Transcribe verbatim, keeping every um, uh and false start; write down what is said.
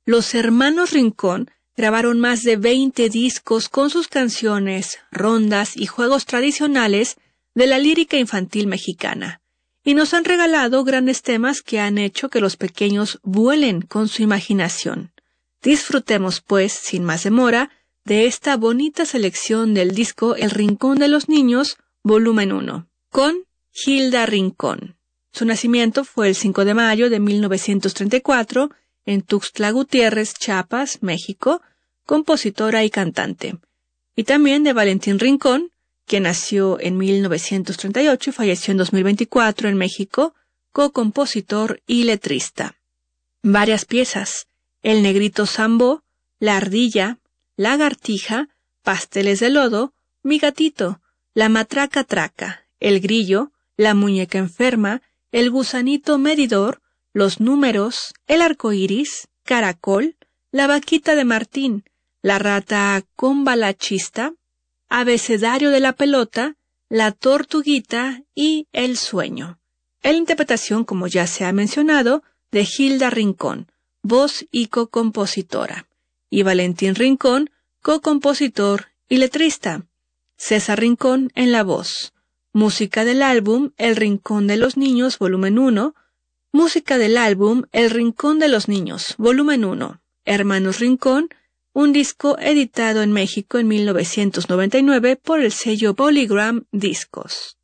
Los hermanos Rincón grabaron más de veinte discos con sus canciones, rondas y juegos tradicionales de la lírica infantil mexicana, y nos han regalado grandes temas que han hecho que los pequeños vuelen con su imaginación. Disfrutemos, pues, sin más demora, de esta bonita selección del disco El Rincón de los Niños, volumen uno, con Hilda Rincón. Su nacimiento fue el cinco de mayo de mil novecientos treinta y cuatro en Tuxtla Gutiérrez, Chiapas, México, compositora y cantante. Y también de Valentín Rincón, que nació en mil novecientos treinta y ocho y falleció en dos mil veinticuatro en México, co-compositor y letrista. Varias piezas: El Negrito Sambo, La Ardilla, Lagartija, Pasteles de Lodo, Mi Gatito, La Matraca Traca, El Grillo, La Muñeca Enferma, El Gusanito Medidor, Los Números, El Arco Iris, Caracol, La Vaquita de Martín, La Rata Combalachista, Abecedario de la Pelota, La Tortuguita y El Sueño. En la interpretación, como ya se ha mencionado, de Hilda Rincón, voz y co-compositora, y Valentín Rincón, co-compositor y letrista. César Rincón en la voz. Música del álbum El Rincón de los Niños, volumen uno. Música del álbum El Rincón de los Niños, volumen uno. Hermanos Rincón, un disco editado en México en mil novecientos noventa y nueve por el sello Polygram Discos.